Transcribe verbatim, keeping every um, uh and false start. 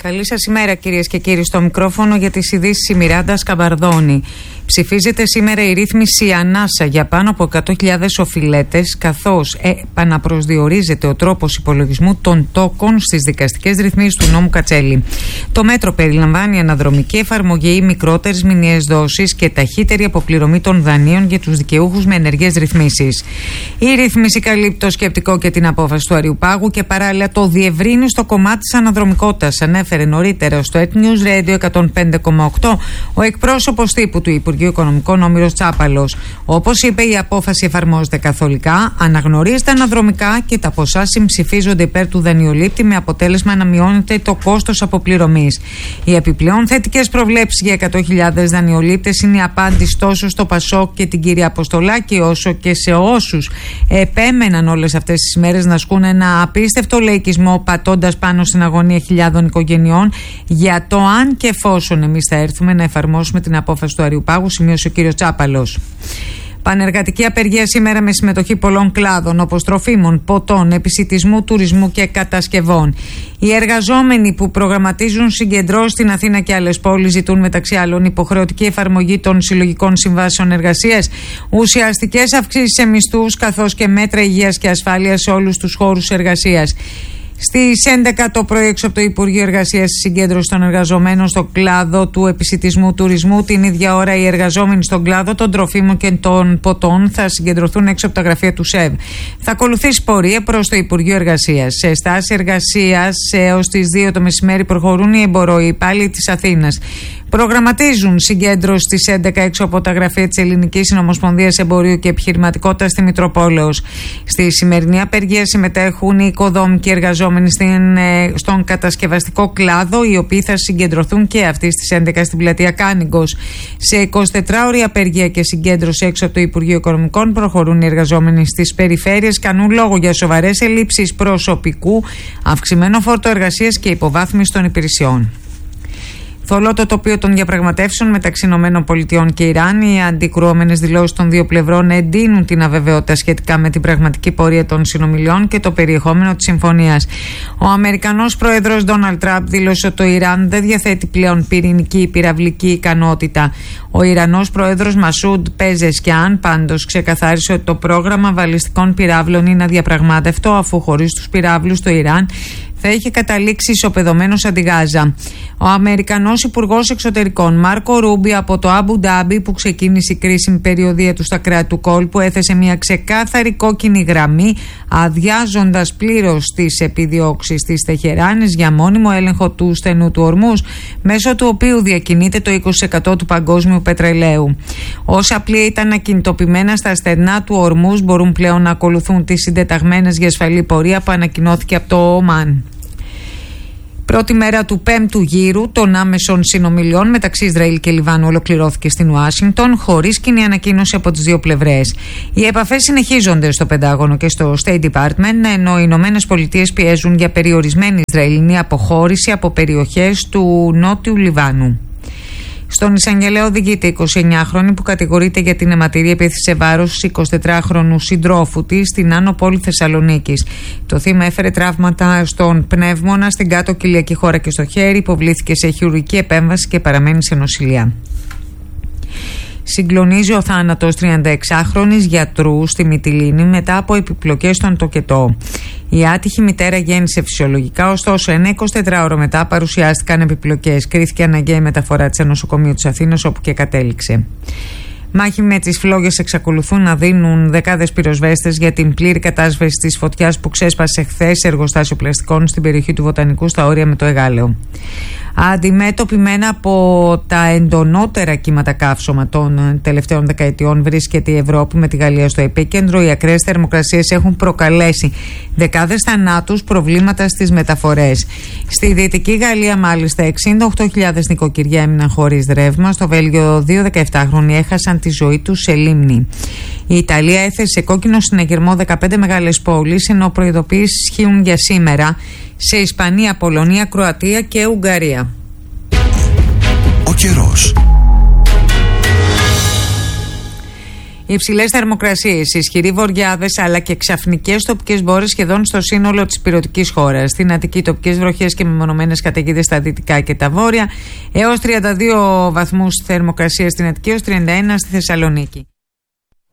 Καλή σας ημέρα, κυρίες και κύριοι. Στο μικρόφωνο για τις ειδήσεις η Μιράντα Σκαμπαρδόνη. Ψηφίζεται σήμερα η ρύθμιση ανάσα για πάνω από εκατό χιλιάδες οφειλέτες, καθώς επαναπροσδιορίζεται ο τρόπος υπολογισμού των τόκων στις δικαστικές ρυθμίσεις του νόμου Κατσέλη. Το μέτρο περιλαμβάνει αναδρομική εφαρμογή, μικρότερες μηνιαίες δόσεις και ταχύτερη αποπληρωμή των δανείων για τους δικαιούχους με ενεργές ρυθμίσεις. Η ρύθμιση καλύπτει το σκεπτικό και την απόφαση του Αριουπάγου και παράλληλα το διευρύνει στο κομμάτι της αναδρομικότητας. Ανέφερε νωρίτερα στο Ed News Radio εκατόν πέντε κόμμα οκτώ ο εκπρόσωπος τύπου του Υπουργείου Οικονομικών, ο Όμηρος Τσάπαλος. Όπως είπε, η απόφαση εφαρμόζεται καθολικά, αναγνωρίζεται αναδρομικά και τα ποσά συμψηφίζονται υπέρ του δανειολήπτη με αποτέλεσμα να μειώνεται το κόστος αποπληρωμής. Οι επιπλέον θετικές προβλέψεις για εκατό χιλιάδες δανειολήπτες είναι η απάντηση τόσο στο Πασόκ και την κυρία Αποστολάκη, όσο και σε όσους επέμεναν όλες αυτές τις ημέρες να ασκούν ένα απίστευτο λαϊκισμό, πατώντας πάνω στην αγωνία χιλιάδων οικογενειών για το αν και εφόσον εμείς θα έρθουμε να εφαρμόσουμε την απόφαση του Αριουπάγου, σημείωσε ο κύριος Τσάπαλος. Πανεργατική απεργία σήμερα με συμμετοχή πολλών κλάδων όπως τροφίμων, ποτών, επισιτισμού, τουρισμού και κατασκευών. Οι εργαζόμενοι που προγραμματίζουν συγκεντρώσεις στην Αθήνα και άλλες πόλεις ζητούν μεταξύ άλλων υποχρεωτική εφαρμογή των συλλογικών συμβάσεων εργασίας, ουσιαστικές αυξήσεις σε μισθούς καθώς και μέτρα υγείας και ασφάλειας σε όλους τους χώρους εργασίας. Στις έντεκα το πρωί, έξω από το Υπουργείο Εργασίας, η συγκέντρωση των εργαζομένων στον κλάδο του επισιτισμού τουρισμού. Την ίδια ώρα, οι εργαζόμενοι στον κλάδο των τροφίμων και των ποτών θα συγκεντρωθούν έξω από τα γραφεία του ΣΕΒ. Θα ακολουθήσει πορεία προς το Υπουργείο Εργασίας. Σε στάση εργασίας έως τις δύο το μεσημέρι προχωρούν οι εμποροί-υπάλληλοι της Αθήνας. Προγραμματίζουν συγκέντρωση στις έντεκα έξω από τα γραφεία της Ελληνικής Συνομοσπονδίας Εμπορίου και Επιχειρηματικότητας στη Μητροπόλεως. Στη σημερινή απεργία συμμετέχουν οι οικοδόμικοι εργαζόμενοι στην, στον κατασκευαστικό κλάδο, οι οποίοι θα συγκεντρωθούν και αυτοί στις έντεκα στην πλατεία Κάνιγκος. Σε εικοσιτετράωρη απεργία και συγκέντρωση έξω από το Υπουργείο Οικονομικών προχωρούν οι εργαζόμενοι στις περιφέρειες, κανούν λόγο για σοβαρές ελλείψεις προσωπικού, αυξημένο φόρτο εργασίας και υποβάθμιση των υπηρεσιών. Θολό το τοπίο των διαπραγματεύσεων μεταξύ ΗΠΑ και Ιράν. Οι αντικρουόμενες δηλώσεις των δύο πλευρών εντείνουν την αβεβαιότητα σχετικά με την πραγματική πορεία των συνομιλιών και το περιεχόμενο της συμφωνίας. Ο Αμερικανός πρόεδρος Ντόναλντ Τραμπ δήλωσε ότι το Ιράν δεν διαθέτει πλέον πυρηνική ή πυραυλική ικανότητα. Ο Ιρανός πρόεδρος Μασούντ Πεζεσκιάν πάντως ξεκαθάρισε ότι το πρόγραμμα βαλιστικών πυράβλων είναι αδιαπραγμάτευτο, αφού χωρίς τους πυράβλους το Ιράν θα είχε καταλήξει ισοπεδωμένος αντι Γάζα. Ο Αμερικανός Υπουργός Εξωτερικών Μάρκο Ρούμπι από το Αμπου Ντάμπι, που ξεκίνησε η κρίσιμη περιοδία του στα κράτη του κόλπου, έθεσε μια ξεκάθαρη κόκκινη γραμμή, αδειάζοντας πλήρως τις επιδιώξεις της Τεχεράνης για μόνιμο έλεγχο του στενού του Ορμούς, μέσω του οποίου διακινείται το είκοσι τοις εκατό του παγκόσμιου πετρελαίου. Όσα πλοία ήταν ακινητοποιημένα στα στενά του Ορμούς μπορούν πλέον να ακολουθούν τις συντεταγμένες για ασφαλή πορεία που ανακοινώθηκε από το Ομάν. Πρώτη μέρα του πέμπτου γύρου των άμεσων συνομιλιών μεταξύ Ισραήλ και Λιβάνου ολοκληρώθηκε στην Ουάσιγκτον χωρίς κοινή ανακοίνωση από τις δύο πλευρές. Οι επαφές συνεχίζονται στο Πεντάγωνο και στο State Department, ενώ οι Ηνωμένες Πολιτείες πιέζουν για περιορισμένη Ισραηλινή αποχώρηση από περιοχές του νότιου Λιβάνου. Στον εισαγγελέα οδηγείται η εικοσιεννιάχρονη που κατηγορείται για την αιματηρή επίθεση σε βάρος του εικοσιτετράχρονου συντρόφου της στην Άνω Πόλη Θεσσαλονίκης. Το θύμα έφερε τραύματα στον πνεύμονα, στην κάτω κοιλιακή χώρα και στο χέρι, υποβλήθηκε σε χειρουργική επέμβαση και παραμένει σε νοσηλεία. Συγκλονίζει ο θάνατος τριανταεξάχρονης γιατρού στη Μυτιλήνη μετά από επιπλοκές στον τοκετό. Η άτυχη μητέρα γέννησε φυσιολογικά, ωστόσο ένα εικοσιτετράωρο μετά παρουσιάστηκαν επιπλοκές. Κρίθηκε αναγκαία μεταφορά της σε νοσοκομείο της Αθήνας, όπου και κατέληξε. Μάχη με τις φλόγες εξακολουθούν να δίνουν δεκάδες πυροσβέστες για την πλήρη κατάσβεση της φωτιάς που ξέσπασε χθες σε εργοστάσιο πλαστικών στην περιοχή του Βοτανικού στα όρια με το Εγάλεο. Αντιμέτωπη μένα από τα εντονότερα κύματα καύσωμα των τελευταίων δεκαετιών βρίσκεται η Ευρώπη, με τη Γαλλία στο επίκεντρο. Οι ακραίες θερμοκρασίες έχουν προκαλέσει δεκάδες θανάτους, προβλήματα στις μεταφορές. Στη Δυτική Γαλλία, μάλιστα, εξήντα οκτώ χιλιάδες νοικοκυριά έμειναν χωρίς ρεύμα. Στο Βέλγιο, δύο δεκαεπτάχρονοι έχασαν τη ζωή τους σε λίμνη. Η Ιταλία έθεσε σε κόκκινο συναγερμό δεκαπέντε μεγάλες πόλεις, ενώ προειδοποιήσεις ισχύουν για σήμερα σε Ισπανία, Πολωνία, Κροατία και Ουγγαρία. Ο καιρός. Υψηλές θερμοκρασίες, ισχυροί βοριάδες αλλά και ξαφνικές τοπικές μπόρες σχεδόν στο σύνολο της ηπειρωτικής χώρας. Στην Αττική, τοπικές βροχές και μεμονωμένες καταιγίδες στα δυτικά και τα βόρεια. Έως τριάντα δύο βαθμούς θερμοκρασία στην Αττική, έως τριάντα ένα στη Θεσσαλονίκη.